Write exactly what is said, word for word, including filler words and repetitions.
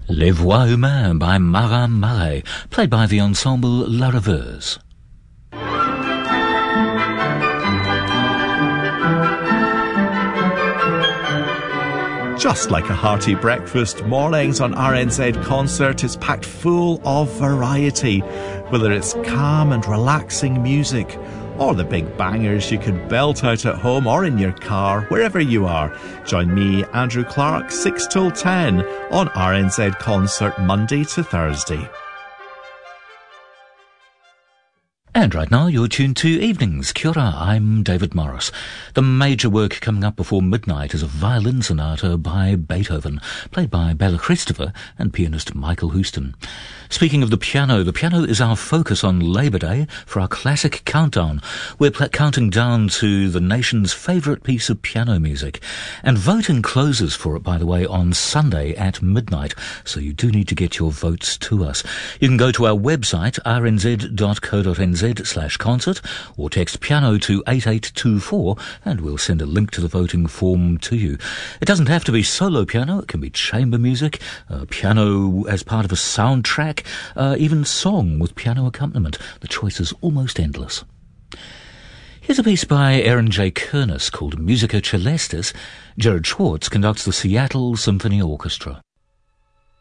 Les Voix Humaines by Marin Marais, played by the ensemble La Reveuse. Just like a hearty breakfast, mornings on R N Z Concert is packed full of variety, whether it's calm and relaxing music or the big bangers you can belt out at home or in your car, wherever you are. Join me, Andrew Clark, six till ten on R N Z Concert, Monday to Thursday. And right now you're tuned to Evenings. Kia ora, I'm David Morris. The major work coming up before midnight is a violin sonata by Beethoven, played by Bela Christopher and pianist Michael Houston. Speaking of the piano, the piano is our focus on Labour Day for our classic countdown. We're pl- counting down to the nation's favourite piece of piano music. And voting closes for it, by the way, on Sunday at midnight, so you do need to get your votes to us. You can go to our website, r n z dot co dot n z slash concert, or text piano to eight eight two four, and we'll send a link to the voting form to you. It doesn't have to be solo piano, it can be chamber music, uh, piano as part of a soundtrack, uh, even song with piano accompaniment. The choice is almost endless. Here's a piece by Aaron J. Kernis called Musica Celestis. Jared Schwartz conducts the Seattle Symphony Orchestra.